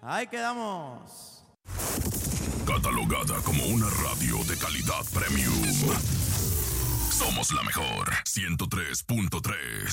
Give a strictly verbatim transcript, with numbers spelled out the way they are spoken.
Ahí quedamos. Catalogada como una radio de calidad premium. Somos la mejor ciento tres punto tres.